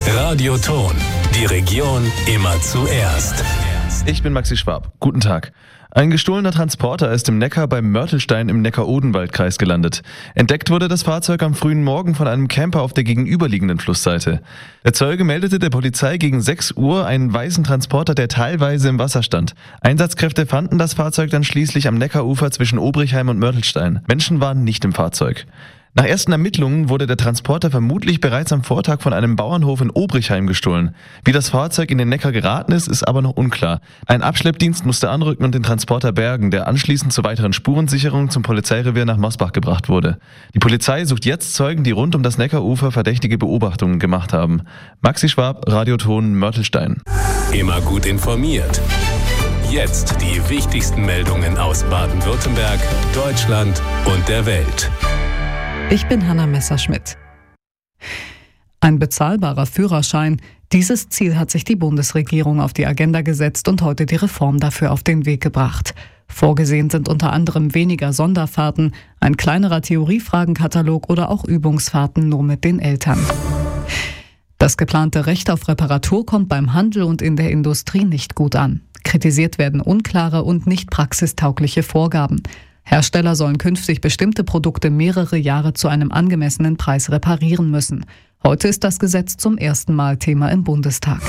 Radio Ton. Die Region immer zuerst. Ich bin Maxi Schwab. Guten Tag. Ein gestohlener Transporter ist im Neckar beim Mörtelstein im Neckar-Odenwald-Kreis gelandet. Entdeckt wurde das Fahrzeug am frühen Morgen von einem Camper auf der gegenüberliegenden Flussseite. Der Zeuge meldete der Polizei gegen 6 Uhr einen weißen Transporter, der teilweise im Wasser stand. Einsatzkräfte fanden das Fahrzeug dann schließlich am Neckarufer zwischen Obrichheim und Mörtelstein. Menschen waren nicht im Fahrzeug. Nach ersten Ermittlungen wurde der Transporter vermutlich bereits am Vortag von einem Bauernhof in Obrichheim gestohlen. Wie das Fahrzeug in den Neckar geraten ist aber noch unklar. Ein Abschleppdienst musste anrücken und den Transporter bergen, der anschließend zur weiteren Spurensicherung zum Polizeirevier nach Mosbach gebracht wurde. Die Polizei sucht jetzt Zeugen, die rund um das Neckarufer verdächtige Beobachtungen gemacht haben. Maxi Schwab, Radio Ton, Mörtelstein. Immer gut informiert. Jetzt die wichtigsten Meldungen aus Baden-Württemberg, Deutschland und der Welt. Ich bin Hanna Messerschmidt. Ein bezahlbarer Führerschein. Dieses Ziel hat sich die Bundesregierung auf die Agenda gesetzt und heute die Reform dafür auf den Weg gebracht. Vorgesehen sind unter anderem weniger Sonderfahrten, ein kleinerer Theoriefragenkatalog oder auch Übungsfahrten nur mit den Eltern. Das geplante Recht auf Reparatur kommt beim Handel und in der Industrie nicht gut an. Kritisiert werden unklare und nicht praxistaugliche Vorgaben. Hersteller sollen künftig bestimmte Produkte mehrere Jahre zu einem angemessenen Preis reparieren müssen. Heute ist das Gesetz zum ersten Mal Thema im Bundestag.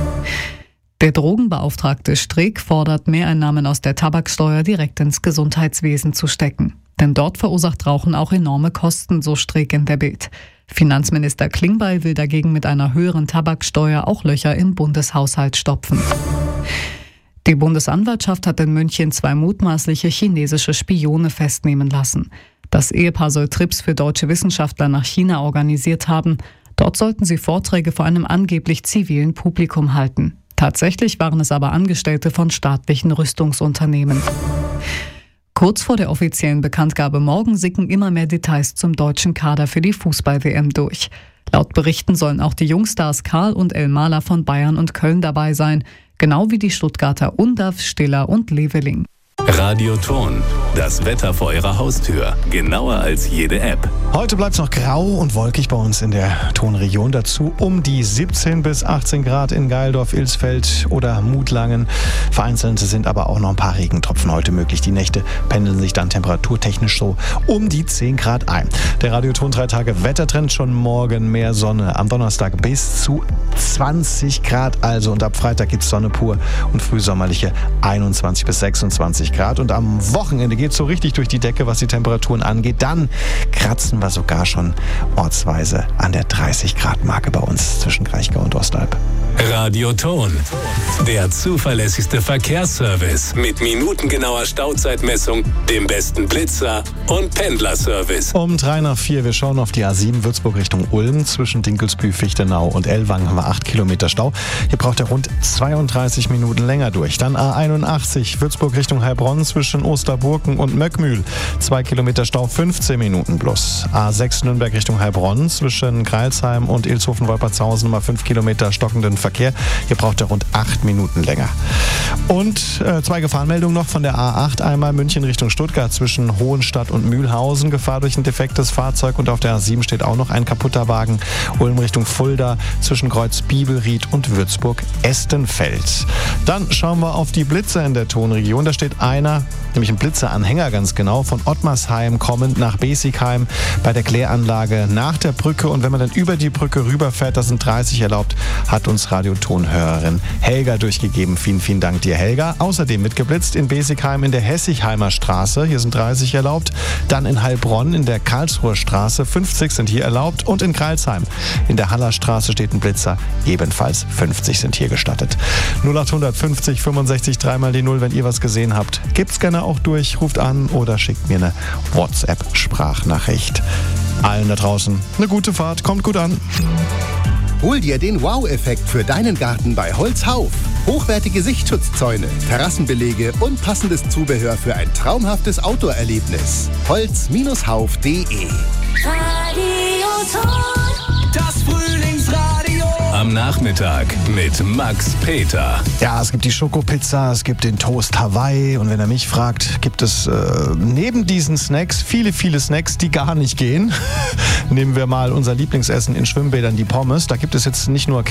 Der Drogenbeauftragte Streeck fordert, Mehreinnahmen aus der Tabaksteuer direkt ins Gesundheitswesen zu stecken. Denn dort verursacht Rauchen auch enorme Kosten, so Streeck in der Bild. Finanzminister Klingbeil will dagegen mit einer höheren Tabaksteuer auch Löcher im Bundeshaushalt stopfen. Die Bundesanwaltschaft hat in München 2 mutmaßliche chinesische Spione festnehmen lassen. Das Ehepaar soll Trips für deutsche Wissenschaftler nach China organisiert haben. Dort sollten sie Vorträge vor einem angeblich zivilen Publikum halten. Tatsächlich waren es aber Angestellte von staatlichen Rüstungsunternehmen. Kurz vor der offiziellen Bekanntgabe morgen sicken immer mehr Details zum deutschen Kader für die Fußball-WM durch. Laut Berichten sollen auch die Jungstars Karl und Elmaler von Bayern und Köln dabei sein, genau wie die Stuttgarter Undav, Stiller und Leveling. Radio Ton. Das Wetter vor Ihrer Haustür. Genauer als jede App. Heute bleibt es noch grau und wolkig bei uns in der Tonregion. Dazu um die 17 bis 18 Grad in Geildorf, Ilsfeld oder Mutlangen. Vereinzelt sind aber auch noch ein paar Regentropfen heute möglich. Die Nächte pendeln sich dann temperaturtechnisch so um die 10 Grad ein. Der Radio Ton 3 Tage Wettertrend, schon morgen mehr Sonne. Am Donnerstag bis zu 20 Grad also. Und ab Freitag gibt es Sonne pur und frühsommerliche 21 bis 26 Grad. Und am Wochenende geht es so richtig durch die Decke, was die Temperaturen angeht. Dann kratzen wir sogar schon ortsweise an der 30 Grad Marke bei uns zwischen Kraichgau und Ostalb. Radio Ton. Der zuverlässigste Verkehrsservice mit minutengenauer Stauzeitmessung, dem besten Blitzer und Pendlerservice. Um 3 nach 4, wir schauen auf die A7 Würzburg Richtung Ulm. Zwischen Dinkelsbühl, Fichtenau und Ellwangen haben wir 8 Kilometer Stau. Hier braucht er rund 32 Minuten länger durch. Dann A81 Würzburg Richtung Heilbronn zwischen Osterburken und Möckmühl. 2 Kilometer Stau, 15 Minuten plus. A6 Nürnberg Richtung Heilbronn zwischen Greilsheim und Ilshofen-Wolpertshausen mal 5 Kilometer stockenden Verkehr. Hier braucht er rund 8 Minuten länger. Und 2 Gefahrenmeldungen noch von der A8. Einmal München Richtung Stuttgart zwischen Hohenstadt und Mühlhausen. Gefahr durch ein defektes Fahrzeug. Und auf der A7 steht auch noch ein kaputter Wagen. Ulm Richtung Fulda zwischen Kreuz Biebelried und Würzburg-Estenfeld. Dann schauen wir auf die Blitzer in der Tonregion. Da steht einer, nämlich ein Blitzeranhänger ganz genau, von Ottmarsheim kommend nach Besigheim bei der Kläranlage nach der Brücke. Und wenn man dann über die Brücke rüberfährt, das sind 30 erlaubt, hat uns Radiotonhörerin Helga durchgegeben. Vielen, vielen Dank dir, Helga. Außerdem mitgeblitzt in Besigheim in der Hessigheimer Straße. Hier sind 30 erlaubt. Dann in Heilbronn in der Karlsruher Straße. 50 sind hier erlaubt. Und in Greilsheim in der Hallerstraße steht ein Blitzer. Ebenfalls 50 sind hier gestattet. 0850 65 3 mal die 0, wenn ihr was gesehen habt. Gebt's gerne auch durch, ruft an oder schickt mir eine WhatsApp-Sprachnachricht. Allen da draußen eine gute Fahrt, kommt gut an. Hol dir den Wow-Effekt für deinen Garten bei Holzhauf. Hochwertige Sichtschutzzäune, Terrassenbelege und passendes Zubehör für ein traumhaftes Outdoor-Erlebnis. Holz-hauf.de. Das Frühlingsradio. Am Nachmittag mit Max Peter. Ja, es gibt die Schokopizza, es gibt den Toast Hawaii und wenn er mich fragt, gibt es neben diesen Snacks viele, viele Snacks, die gar nicht gehen. Nehmen wir mal unser Lieblingsessen in Schwimmbädern, die Pommes. Da gibt es jetzt nicht nur